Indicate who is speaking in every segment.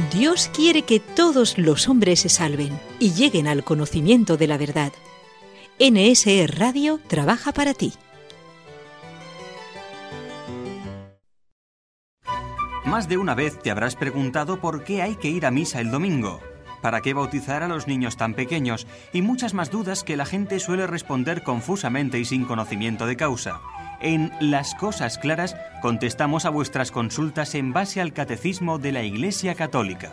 Speaker 1: Dios quiere que todos los hombres se salven y lleguen al conocimiento de la verdad. NSE Radio trabaja para ti.
Speaker 2: Más de una vez te habrás preguntado por qué hay que ir a misa el domingo, para qué bautizar a los niños tan pequeños y muchas más dudas que la gente suele responder confusamente y sin conocimiento de causa. En Las Cosas Claras contestamos a vuestras consultas en base al Catecismo de la Iglesia Católica.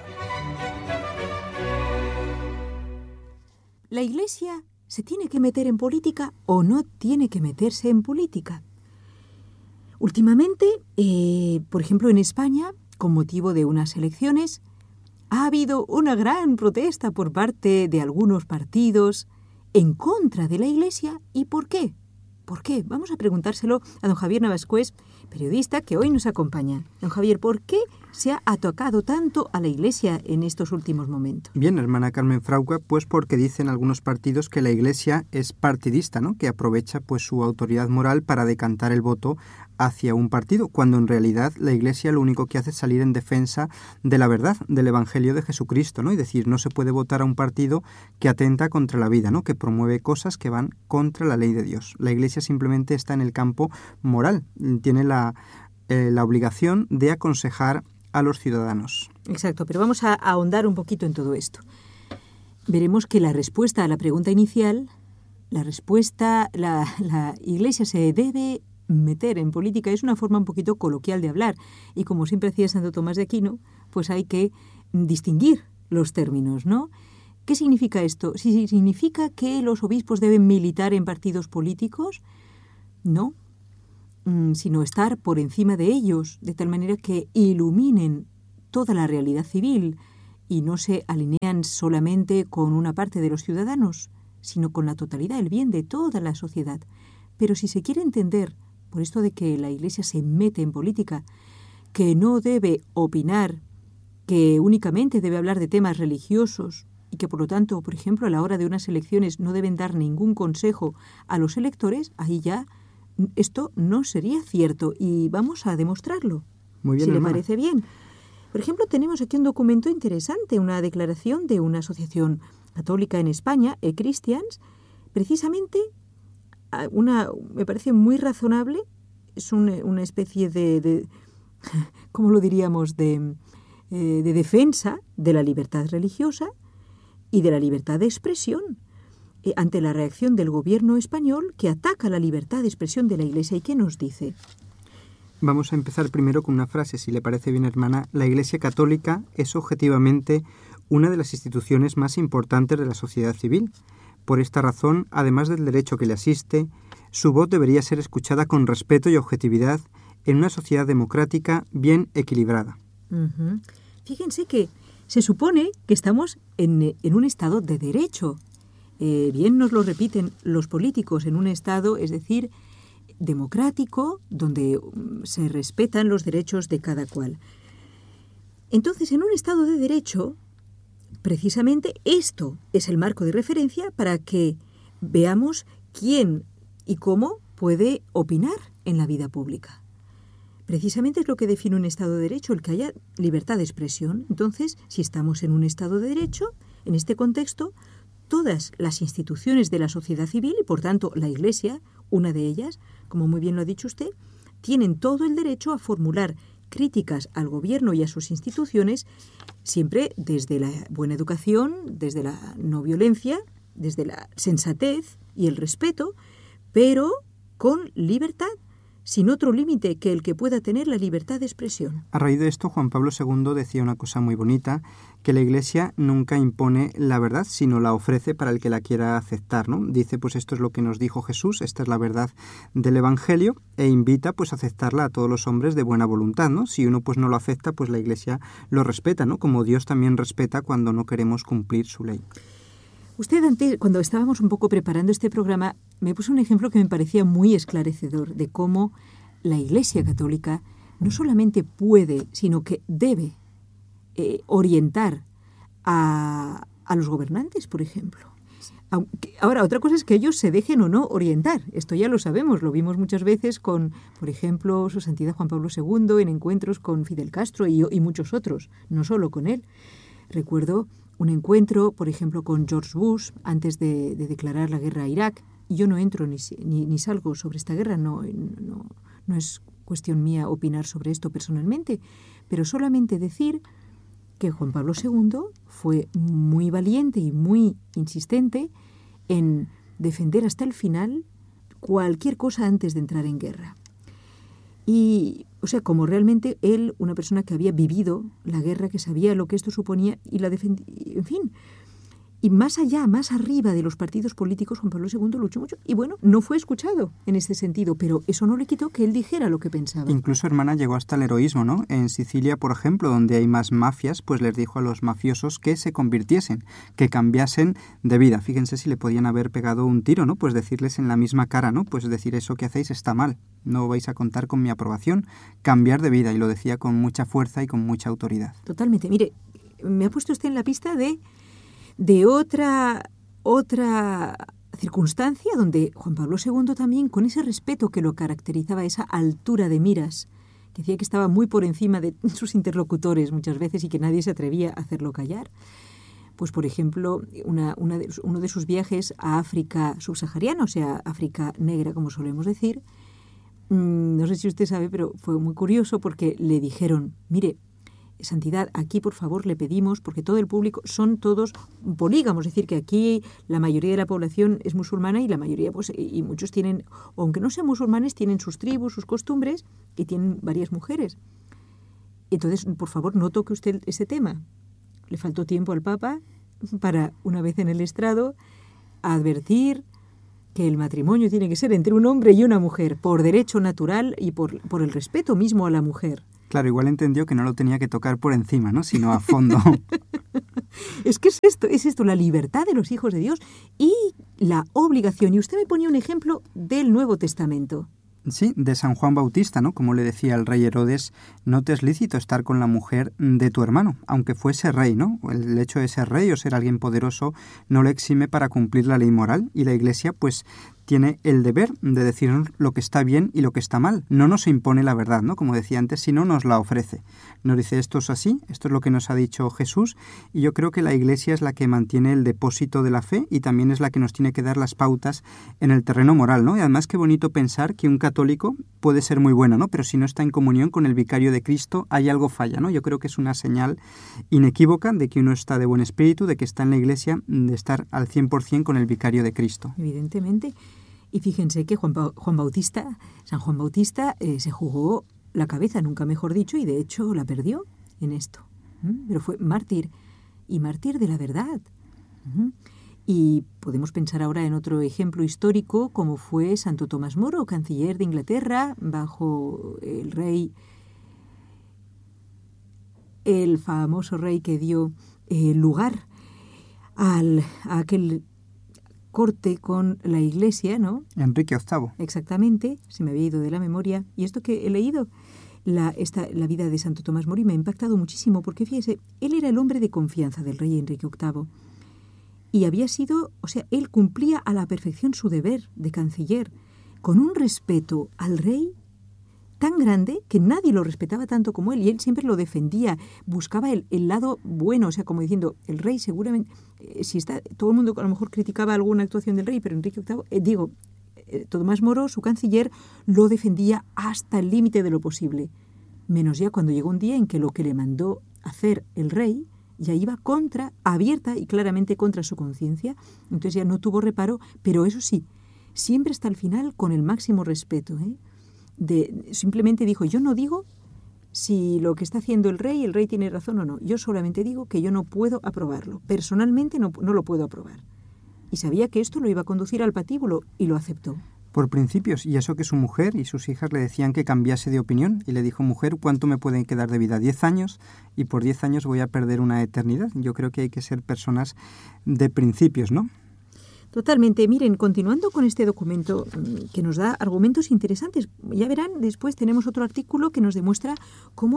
Speaker 3: ¿La Iglesia se tiene que meter en política o no tiene que meterse en política? Últimamente, por ejemplo en España, con motivo de unas elecciones, ha habido una gran protesta por parte de algunos partidos en contra de la Iglesia. ¿Y por qué? ¿Por qué? Vamos a preguntárselo a don Javier Navascués, periodista que hoy nos acompaña. Don Javier, ¿por qué se ha atacado tanto a la Iglesia en estos últimos momentos?
Speaker 4: Bien, hermana Carmen Frauca, pues porque dicen algunos partidos que la Iglesia es partidista, ¿no? Que aprovecha pues su autoridad moral para decantar el voto hacia un partido, cuando en realidad la Iglesia lo único que hace es salir en defensa de la verdad, del Evangelio de Jesucristo, ¿no? Y decir, no se puede votar a un partido que atenta contra la vida, ¿no? Que promueve cosas que van contra la ley de Dios. La Iglesia simplemente está en el campo moral, tiene la obligación de aconsejar a los ciudadanos.
Speaker 3: Exacto, pero vamos a ahondar un poquito en todo esto. Veremos que la respuesta a la pregunta inicial, la Iglesia se debe meter en política, es una forma un poquito coloquial de hablar, y como siempre decía Santo Tomás de Aquino, pues hay que distinguir los términos, ¿no? ¿Qué significa esto? ¿Si significa que los obispos deben militar en partidos políticos? No, sino estar por encima de ellos, de tal manera que iluminen toda la realidad civil y no se alinean solamente con una parte de los ciudadanos, sino con la totalidad, el bien de toda la sociedad. Pero si se quiere entender, por esto de que la Iglesia se mete en política, que no debe opinar, que únicamente debe hablar de temas religiosos y que por lo tanto, por ejemplo, a la hora de unas elecciones no deben dar ningún consejo a los electores, ahí ya esto no sería cierto y vamos a demostrarlo.
Speaker 4: Muy bien,
Speaker 3: si
Speaker 4: hermana.
Speaker 3: le parece bien. Por ejemplo, tenemos aquí un documento interesante, una declaración de una asociación católica en España, E-Christians, precisamente me parece muy razonable, es una especie de ¿cómo lo diríamos?, de defensa de la libertad religiosa y de la libertad de expresión ante la reacción del gobierno español que ataca la libertad de expresión de la Iglesia. ¿Y qué nos dice?
Speaker 4: Vamos a empezar primero con una frase, si le parece bien, hermana. La Iglesia Católica es objetivamente una de las instituciones más importantes de la sociedad civil. Por esta razón, además del derecho que le asiste, su voz debería ser escuchada con respeto y objetividad en una sociedad democrática bien equilibrada.
Speaker 3: Uh-huh. Fíjense que se supone que estamos en un estado de derecho. Bien nos lo repiten los políticos, en un estado, es decir, democrático, donde se respetan los derechos de cada cual. Entonces, en un estado de derecho, precisamente esto es el marco de referencia para que veamos quién y cómo puede opinar en la vida pública. Precisamente es lo que define un Estado de Derecho, el que haya libertad de expresión. Entonces, si estamos en un Estado de Derecho, en este contexto, todas las instituciones de la sociedad civil, y por tanto la Iglesia, una de ellas, como muy bien lo ha dicho usted, tienen todo el derecho a formular críticas al gobierno y a sus instituciones, siempre desde la buena educación, desde la no violencia, desde la sensatez y el respeto, pero con libertad, sin otro límite que el que pueda tener la libertad de expresión.
Speaker 4: A raíz de esto, Juan Pablo II decía una cosa muy bonita, que la Iglesia nunca impone la verdad, sino la ofrece para el que la quiera aceptar, ¿no? Dice, pues esto es lo que nos dijo Jesús, esta es la verdad del Evangelio, e invita pues a aceptarla a todos los hombres de buena voluntad, ¿no? Si uno pues no lo acepta, pues la Iglesia lo respeta, ¿no? Como Dios también respeta cuando no queremos cumplir su ley.
Speaker 3: Usted antes, cuando estábamos un poco preparando este programa, me puso un ejemplo que me parecía muy esclarecedor de cómo la Iglesia Católica no solamente puede, sino que debe orientar a los gobernantes, por ejemplo, Ahora, otra cosa es que ellos se dejen o no orientar. Esto ya lo sabemos, lo vimos muchas veces con, por ejemplo, Su Santidad Juan Pablo II en encuentros con Fidel Castro y muchos otros, no solo con él. Recuerdo un encuentro, por ejemplo, con George Bush antes de declarar la guerra a Irak. Y yo no entro ni salgo sobre esta guerra, no es cuestión mía opinar sobre esto personalmente, pero solamente decir que Juan Pablo II fue muy valiente y muy insistente en defender hasta el final cualquier cosa antes de entrar en guerra. Y, o sea, como realmente él, una persona que había vivido la guerra, que sabía lo que esto suponía y la defendía, en fin. Y más allá, más arriba de los partidos políticos, Juan Pablo II luchó mucho. Y bueno, no fue escuchado en este sentido, pero eso no le quitó que él dijera lo que pensaba.
Speaker 4: Incluso, hermana, llegó hasta el heroísmo, ¿no? En Sicilia, por ejemplo, donde hay más mafias, pues les dijo a los mafiosos que se convirtiesen, que cambiasen de vida. Fíjense si le podían haber pegado un tiro, ¿no? Pues decirles en la misma cara, ¿no? Pues decir, eso que hacéis está mal, no vais a contar con mi aprobación, cambiar de vida. Y lo decía con mucha fuerza y con mucha autoridad.
Speaker 3: Totalmente. Mire, me ha puesto usted en la pista de otra circunstancia donde Juan Pablo II también, con ese respeto que lo caracterizaba, esa altura de miras, que decía que estaba muy por encima de sus interlocutores muchas veces y que nadie se atrevía a hacerlo callar. Pues, por ejemplo, uno de sus viajes a África subsahariana, o sea, África negra, como solemos decir, no sé si usted sabe, pero fue muy curioso porque le dijeron, mire, Santidad, aquí por favor le pedimos, porque todo el público son todos polígamos, es decir, que aquí la mayoría de la población es musulmana y la mayoría, pues, y muchos tienen, aunque no sean musulmanes, tienen sus tribus, sus costumbres y tienen varias mujeres. Entonces, por favor, no toque usted ese tema. Le faltó tiempo al Papa para, una vez en el estrado, advertir que el matrimonio tiene que ser entre un hombre y una mujer, por derecho natural y por el respeto mismo a la mujer.
Speaker 4: Claro, igual entendió que no lo tenía que tocar por encima, ¿no? Sino a fondo.
Speaker 3: Es que es esto, la libertad de los hijos de Dios y la obligación. Y usted me ponía un ejemplo del Nuevo Testamento.
Speaker 4: Sí, de San Juan Bautista, ¿no? Como le decía el rey Herodes, no te es lícito estar con la mujer de tu hermano, aunque fuese rey, ¿no? El hecho de ser rey o ser alguien poderoso no le exime para cumplir la ley moral, y la Iglesia, pues, tiene el deber de decirnos lo que está bien y lo que está mal. No nos impone la verdad, ¿no? Como decía antes, sino nos la ofrece. Nos dice, esto es así, esto es lo que nos ha dicho Jesús, y yo creo que la Iglesia es la que mantiene el depósito de la fe y también es la que nos tiene que dar las pautas en el terreno moral, ¿no? Y además qué bonito pensar que un católico puede ser muy bueno, ¿no? Pero si no está en comunión con el vicario de Cristo, hay algo falla, ¿no? Yo creo que es una señal inequívoca de que uno está de buen espíritu, de que está en la Iglesia, de estar al 100% con el vicario de Cristo.
Speaker 3: Evidentemente. Y fíjense que San Juan Bautista se jugó la cabeza, nunca mejor dicho, y de hecho la perdió en esto. Pero fue mártir, y mártir de la verdad. Y podemos pensar ahora en otro ejemplo histórico, como fue Santo Tomás Moro, canciller de Inglaterra, bajo el rey, el famoso rey que dio lugar a aquel corte con la Iglesia, ¿no?
Speaker 4: Enrique VIII.
Speaker 3: Exactamente, se me había ido de la memoria. Y esto que he leído, la vida de Santo Tomás Moro, me ha impactado muchísimo, porque fíjese, él era el hombre de confianza del rey Enrique VIII. Y había sido, o sea, él cumplía a la perfección su deber de canciller, con un respeto al rey tan grande que nadie lo respetaba tanto como él, y él siempre lo defendía, buscaba el lado bueno, o sea, como diciendo, el rey seguramente, todo el mundo a lo mejor criticaba alguna actuación del rey, pero Enrique VIII, Tomás Moro, su canciller, lo defendía hasta el límite de lo posible, menos ya cuando llegó un día en que lo que le mandó hacer el rey ya iba abierta y claramente contra su conciencia, entonces ya no tuvo reparo, pero eso sí, siempre hasta el final con el máximo respeto, simplemente dijo, yo no digo si lo que está haciendo el rey tiene razón o no, yo solamente digo que yo no puedo aprobarlo, personalmente no lo puedo aprobar. Y sabía que esto lo iba a conducir al patíbulo y lo aceptó.
Speaker 4: Por principios, y eso que su mujer y sus hijas le decían que cambiase de opinión, y le dijo, mujer, ¿cuánto me pueden quedar de vida? 10 años, y por 10 años voy a perder una eternidad. Yo creo que hay que ser personas de principios, ¿no?
Speaker 3: Totalmente. Miren, continuando con este documento que nos da argumentos interesantes, ya verán, después tenemos otro artículo que nos demuestra cómo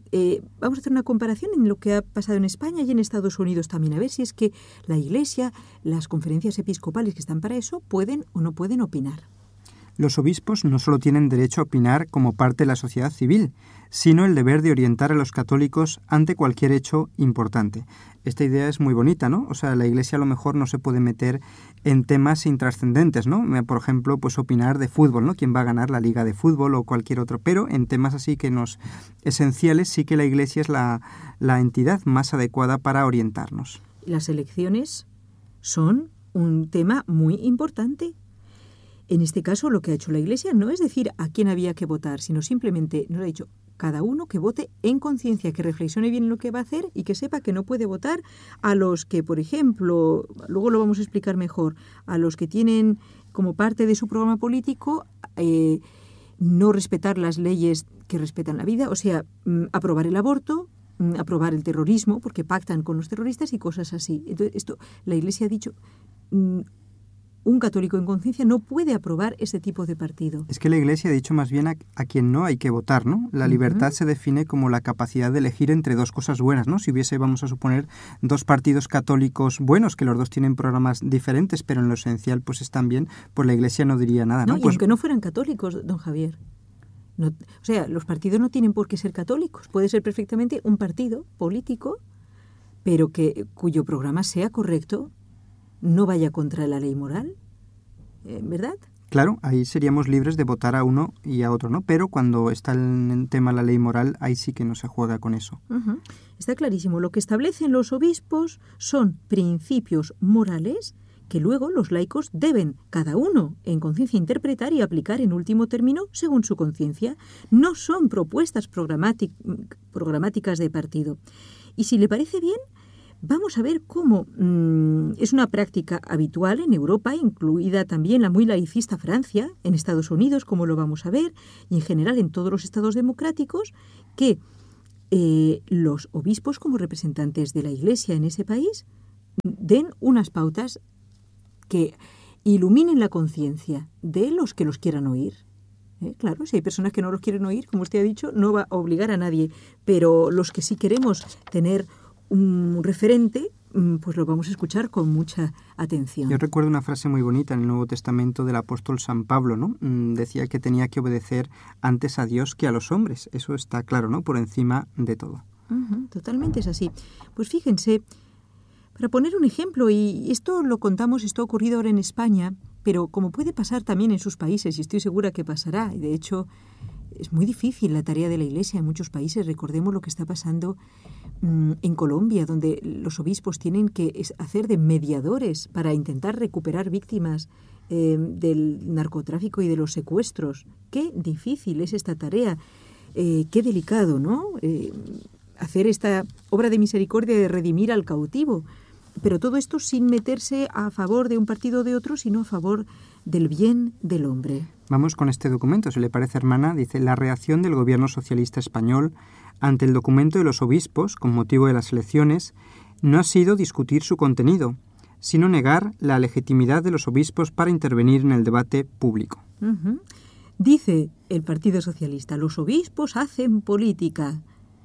Speaker 3: vamos a hacer una comparación en lo que ha pasado en España y en Estados Unidos también, a ver si es que la Iglesia, las conferencias episcopales que están para eso, pueden o no pueden opinar.
Speaker 4: Los obispos no solo tienen derecho a opinar como parte de la sociedad civil, sino el deber de orientar a los católicos ante cualquier hecho importante. Esta idea es muy bonita, ¿no? O sea, la Iglesia a lo mejor no se puede meter en temas intrascendentes, ¿no? Por ejemplo, pues opinar de fútbol, ¿no? ¿Quién va a ganar la liga de fútbol o cualquier otro? Pero en temas así que esenciales sí que la Iglesia es la entidad más adecuada para orientarnos.
Speaker 3: Las elecciones son un tema muy importante. En este caso, lo que ha hecho la Iglesia no es decir a quién había que votar, sino simplemente nos ha dicho cada uno que vote en conciencia, que reflexione bien lo que va a hacer y que sepa que no puede votar a los que, por ejemplo, luego lo vamos a explicar mejor, a los que tienen como parte de su programa político no respetar las leyes que respetan la vida, o sea, aprobar el aborto, aprobar el terrorismo, porque pactan con los terroristas y cosas así. Entonces, esto la Iglesia ha dicho... un católico en conciencia no puede aprobar ese tipo de partido.
Speaker 4: Es que la Iglesia ha dicho más bien a quien no hay que votar, ¿no? La libertad se define como la capacidad de elegir entre dos cosas buenas, ¿no? Si hubiese, vamos a suponer, dos partidos católicos buenos, que los dos tienen programas diferentes, pero en lo esencial pues están bien, pues la Iglesia no diría nada, ¿no?
Speaker 3: Y aunque no fueran católicos, don Javier. No, o sea, los partidos no tienen por qué ser católicos. Puede ser perfectamente un partido político, pero cuyo programa sea correcto, no vaya contra la ley moral, ¿verdad?
Speaker 4: Claro, ahí seríamos libres de votar a uno y a otro, ¿no? Pero cuando está el tema la ley moral, ahí sí que no se juega con eso.
Speaker 3: Está clarísimo. Lo que establecen los obispos son principios morales que luego los laicos deben, cada uno, en conciencia interpretar y aplicar en último término según su conciencia. No son propuestas programáticas de partido. Y si le parece bien, vamos a ver cómo es una práctica habitual en Europa, incluida también la muy laicista Francia, en Estados Unidos, como lo vamos a ver, y en general en todos los estados democráticos, que los obispos, como representantes de la Iglesia en ese país, den unas pautas que iluminen la conciencia de los que los quieran oír. Claro, si hay personas que no los quieren oír, como usted ha dicho, no va a obligar a nadie, pero los que sí queremos tener un referente, pues lo vamos a escuchar con mucha atención.
Speaker 4: Yo recuerdo una frase muy bonita en el Nuevo Testamento del apóstol San Pablo, ¿no? Decía que tenía que obedecer antes a Dios que a los hombres. Eso está claro, ¿no? Por encima de todo.
Speaker 3: Totalmente es así. Pues fíjense, para poner un ejemplo, y esto lo contamos, esto ha ocurrido ahora en España, pero como puede pasar también en sus países, y estoy segura que pasará, y de hecho es muy difícil la tarea de la Iglesia en muchos países. Recordemos lo que está pasando en Colombia, donde los obispos tienen que hacer de mediadores para intentar recuperar víctimas del narcotráfico y de los secuestros. Qué difícil es esta tarea, qué delicado, ¿no? Hacer esta obra de misericordia de redimir al cautivo. Pero todo esto sin meterse a favor de un partido o de otro, sino a favor del bien del hombre.
Speaker 4: Vamos con este documento, si le parece, hermana. Dice: la reacción del gobierno socialista español ante el documento de los obispos con motivo de las elecciones no ha sido discutir su contenido, sino negar la legitimidad de los obispos para intervenir en el debate público.
Speaker 3: Dice el Partido Socialista: los obispos hacen política.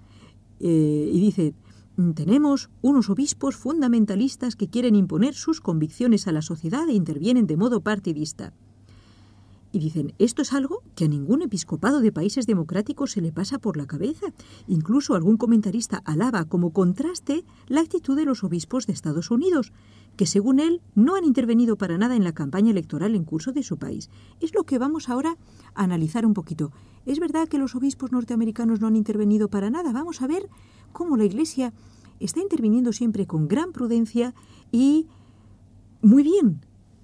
Speaker 3: Y dice: tenemos unos obispos fundamentalistas que quieren imponer sus convicciones a la sociedad e intervienen de modo partidista. Y dicen, esto es algo que a ningún episcopado de países democráticos se le pasa por la cabeza. Incluso algún comentarista alaba como contraste la actitud de los obispos de Estados Unidos, que según él no han intervenido para nada en la campaña electoral en curso de su país. Es lo que vamos ahora a analizar un poquito. ¿Es verdad que los obispos norteamericanos no han intervenido para nada? Vamos a ver cómo la Iglesia está interviniendo siempre con gran prudencia y muy bien.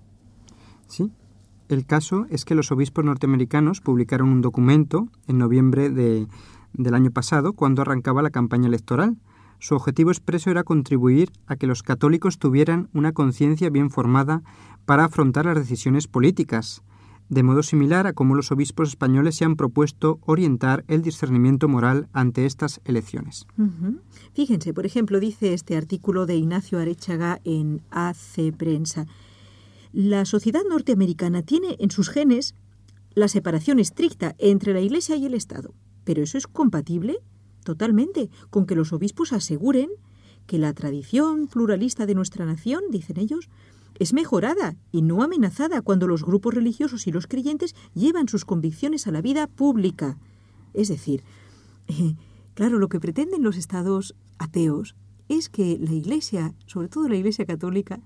Speaker 4: Sí. El caso es que los obispos norteamericanos publicaron un documento en noviembre del año pasado, cuando arrancaba la campaña electoral. Su objetivo expreso era contribuir a que los católicos tuvieran una conciencia bien formada para afrontar las decisiones políticas, de modo similar a cómo los obispos españoles se han propuesto orientar el discernimiento moral ante estas elecciones.
Speaker 3: Fíjense, por ejemplo, dice este artículo de Ignacio Arechaga en AC Prensa: la sociedad norteamericana tiene en sus genes la separación estricta entre la Iglesia y el Estado. ¿Pero eso es compatible? totalmente, con que los obispos aseguren que la tradición pluralista de nuestra nación, dicen ellos, es mejorada y no amenazada cuando los grupos religiosos y los creyentes llevan sus convicciones a la vida pública. Es decir, claro, lo que pretenden los estados ateos es que la Iglesia, sobre todo la Iglesia católica,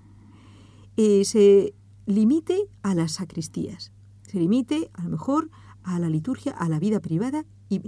Speaker 3: se limite a las sacristías, se limite a lo mejor a la liturgia, a la vida privada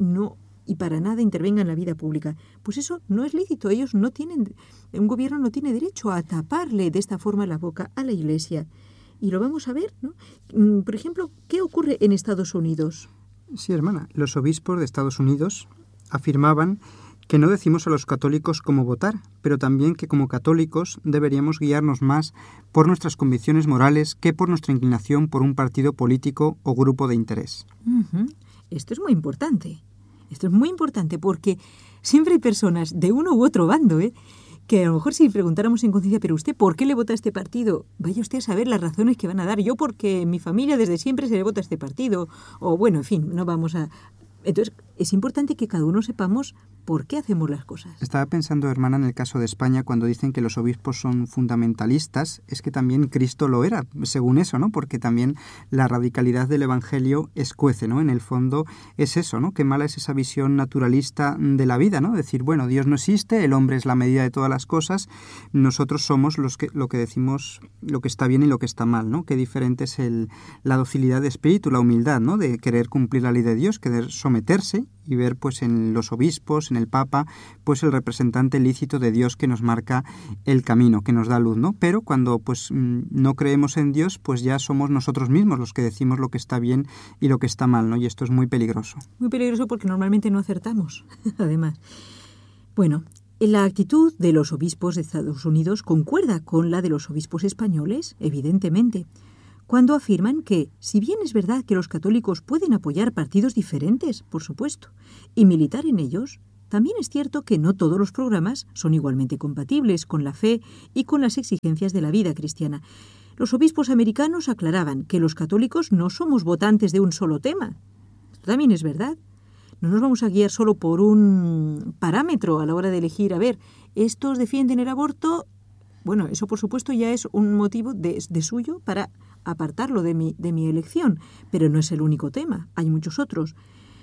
Speaker 3: y para nada intervenga en la vida pública. Pues eso no es lícito. Ellos no tienen, un gobierno no tiene derecho a taparle de esta forma la boca a la Iglesia. Y lo vamos a ver, ¿no? Por ejemplo, ¿qué ocurre en Estados Unidos?
Speaker 4: Sí, hermana. Los obispos de Estados Unidos afirmaban que no decimos a los católicos cómo votar, pero también que como católicos deberíamos guiarnos más por nuestras convicciones morales que por nuestra inclinación por un partido político o grupo de interés.
Speaker 3: Esto es muy importante. Esto es muy importante porque siempre hay personas de uno u otro bando, que a lo mejor si preguntáramos en conciencia, pero usted, ¿por qué le vota a este partido? Vaya usted a saber las razones que van a dar. Yo porque en mi familia desde siempre se le vota a este partido. O bueno, en fin, no vamos a... Entonces, es importante que cada uno sepamos por qué hacemos las cosas.
Speaker 4: Estaba pensando, hermana, en el caso de España, cuando dicen que los obispos son fundamentalistas, es que también Cristo lo era, según eso, ¿no? Porque también la radicalidad del Evangelio escuece, ¿no? En el fondo es eso, ¿no? Qué mala es esa visión naturalista de la vida, ¿no? Decir, bueno, Dios no existe, el hombre es la medida de todas las cosas, nosotros somos lo que decimos, lo que está bien y lo que está mal, ¿no? Qué diferente es la docilidad de espíritu, la humildad, ¿no? De querer cumplir la ley de Dios, querer someterse y ver pues en los obispos, en el Papa, pues el representante lícito de Dios que nos marca el camino, que nos da luz, ¿no? Pero cuando pues no creemos en Dios, pues ya somos nosotros mismos los que decimos lo que está bien y lo que está mal, ¿no? Y esto es muy peligroso.
Speaker 3: Muy peligroso porque normalmente no acertamos, además. Bueno, la actitud de los obispos de Estados Unidos concuerda con la de los obispos españoles, evidentemente, cuando afirman que, si bien es verdad que los católicos pueden apoyar partidos diferentes, por supuesto, y militar en ellos, también es cierto que no todos los programas son igualmente compatibles con la fe y con las exigencias de la vida cristiana. Los obispos americanos aclaraban que los católicos no somos votantes de un solo tema. Esto también es verdad. No nos vamos a guiar solo por un parámetro a la hora de elegir, a ver, estos defienden el aborto. Bueno, eso por supuesto ya es un motivo de suyo para apartarlo de mi elección, pero no es el único tema, hay muchos otros.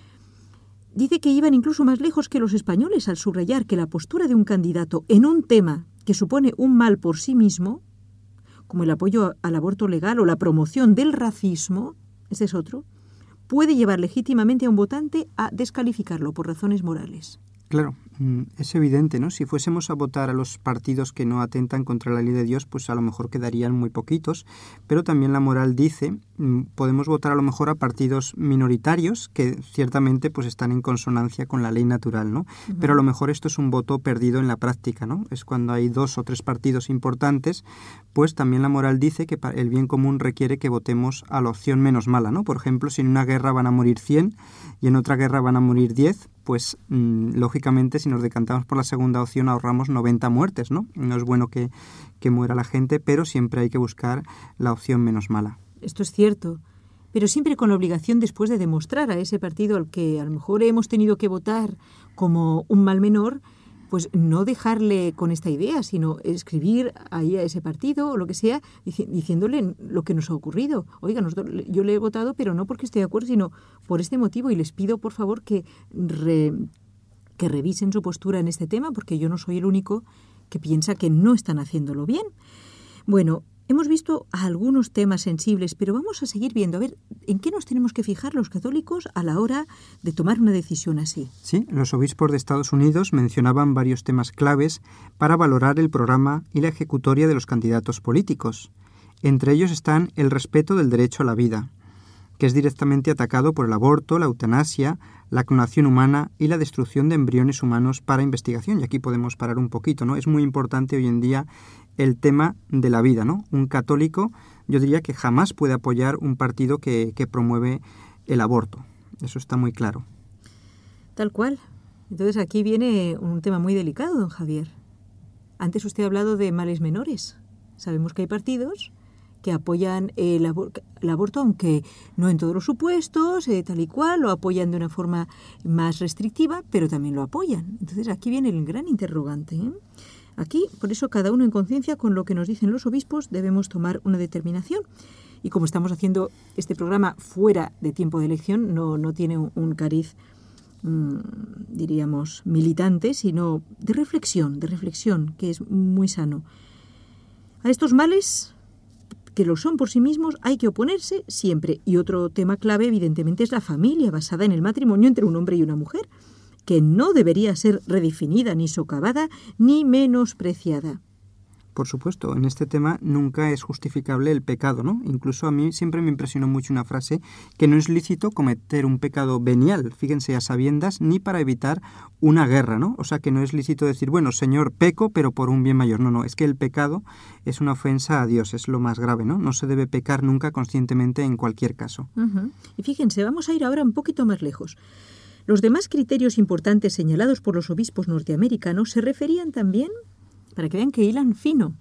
Speaker 3: Dice que iban incluso más lejos que los españoles al subrayar que la postura de un candidato en un tema que supone un mal por sí mismo, como el apoyo al aborto legal o la promoción del racismo, ese es otro, puede llevar legítimamente a un votante a descalificarlo por razones morales.
Speaker 4: Claro, es evidente, ¿no? Si fuésemos a votar a los partidos que no atentan contra la ley de Dios, pues a lo mejor quedarían muy poquitos, pero también la moral dice, podemos votar a lo mejor a partidos minoritarios que ciertamente pues están en consonancia con la ley natural, ¿no? Uh-huh. Pero a lo mejor esto es un voto perdido en la práctica, ¿no? Es cuando hay 2 o 3 partidos importantes, pues también la moral dice que el bien común requiere que votemos a la opción menos mala, ¿no? Por ejemplo, si en una guerra van a morir 100 y en otra guerra van a morir 10, pues lógicamente si nos decantamos por la segunda opción ahorramos 90 muertes, ¿no? No es bueno que muera la gente, pero siempre hay que buscar la opción menos mala.
Speaker 3: Esto es cierto, pero siempre con la obligación después de demostrar a ese partido al que a lo mejor hemos tenido que votar como un mal menor, pues no dejarle con esta idea, sino escribir ahí a ese partido o lo que sea, diciéndole lo que nos ha ocurrido. Oiga, yo le he votado, pero no porque esté de acuerdo, sino por este motivo, y les pido, por favor, que revisen su postura en este tema, porque yo no soy el único que piensa que no están haciéndolo bien. Bueno, hemos visto algunos temas sensibles, pero vamos a seguir viendo, a ver, ¿en qué nos tenemos que fijar los católicos a la hora de tomar una decisión así?
Speaker 4: Sí, los obispos de Estados Unidos mencionaban varios temas claves para valorar el programa y la ejecutoria de los candidatos políticos. Entre ellos están el respeto del derecho a la vida, que es directamente atacado por el aborto, la eutanasia, la clonación humana y la destrucción de embriones humanos para investigación. Y aquí podemos parar un poquito, ¿no? Es muy importante hoy en día el tema de la vida, ¿no? Un católico, yo diría que jamás puede apoyar un partido que promueve el aborto. Eso está muy claro.
Speaker 3: Tal cual. Entonces aquí viene un tema muy delicado, don Javier. Antes usted ha hablado de males menores. Sabemos que hay partidos que apoyan el aborto, aunque no en todos los supuestos, tal y cual, lo apoyan de una forma más restrictiva, pero también lo apoyan. Entonces aquí viene el gran interrogante, ¿eh? Aquí, por eso, cada uno en conciencia con lo que nos dicen los obispos debemos tomar una determinación. Y como estamos haciendo este programa fuera de tiempo de elección, no tiene un cariz, diríamos, militante, sino de reflexión, que es muy sano. A estos males, que lo son por sí mismos, hay que oponerse siempre. Y otro tema clave, evidentemente, es la familia, basada en el matrimonio entre un hombre y una mujer, que no debería ser redefinida, ni socavada, ni menospreciada.
Speaker 4: Por supuesto, en este tema nunca es justificable el pecado, ¿no? Incluso a mí siempre me impresionó mucho una frase que no es lícito cometer un pecado venial, fíjense, a sabiendas, ni para evitar una guerra, ¿no? O sea, que no es lícito decir, bueno, Señor, peco, pero por un bien mayor. No, es que el pecado es una ofensa a Dios, es lo más grave, ¿no? No se debe pecar nunca conscientemente en cualquier caso.
Speaker 3: Uh-huh. Y fíjense, vamos a ir ahora un poquito más lejos. Los demás criterios importantes señalados por los obispos norteamericanos se referían también, para que vean que hilan fino,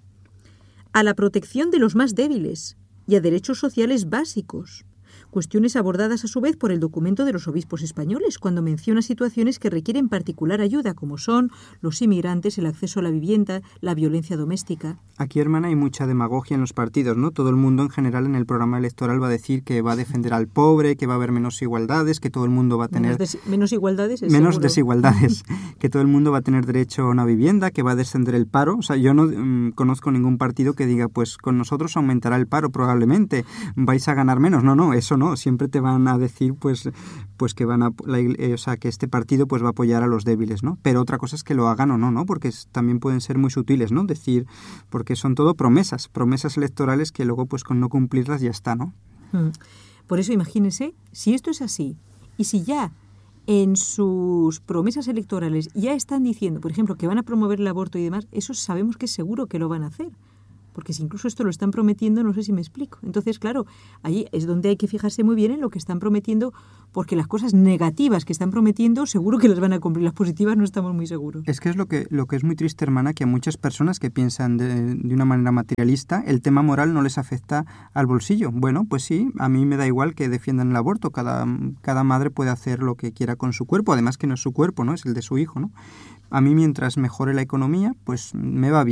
Speaker 3: a la protección de los más débiles y a derechos sociales básicos, cuestiones abordadas a su vez por el documento de los obispos españoles, cuando menciona situaciones que requieren particular ayuda, como son los inmigrantes, el acceso a la vivienda, la violencia doméstica.
Speaker 4: Aquí, hermana, hay mucha demagogia en los partidos, ¿no? Todo el mundo en general en el programa electoral va a decir que va a defender al pobre, que va a haber menos igualdades, que todo el mundo va a tener...
Speaker 3: Menos igualdades, es
Speaker 4: menos
Speaker 3: seguro.
Speaker 4: Desigualdades, que todo el mundo va a tener derecho a una vivienda, que va a descender el paro. O sea, yo no conozco ningún partido que diga, pues con nosotros aumentará el paro probablemente, vais a ganar menos. No, eso no. Siempre te van a decir, pues que van a... que este partido pues va a apoyar a los débiles, ¿no? Pero otra cosa es que lo hagan o no, ¿no? Porque también pueden ser muy sutiles, ¿no? Decir, porque son todo promesas electorales que luego pues con no cumplirlas ya está, ¿no?
Speaker 3: Por eso imagínense, si esto es así, y si ya en sus promesas electorales ya están diciendo, por ejemplo, que van a promover el aborto y demás, eso sabemos que es seguro que lo van a hacer. Porque si incluso esto lo están prometiendo, no sé si me explico. Entonces, claro, ahí es donde hay que fijarse muy bien en lo que están prometiendo, porque las cosas negativas que están prometiendo seguro que las van a cumplir, las positivas no estamos muy seguros.
Speaker 4: Es que es lo que es muy triste, hermana, que a muchas personas que piensan de una manera materialista, el tema moral no les afecta al bolsillo. Bueno, pues sí, a mí me da igual que defiendan el aborto, cada madre puede hacer lo que quiera con su cuerpo, además que no es su cuerpo, ¿no? Es el de su hijo, ¿no? A mí mientras mejore la economía, pues me va bien.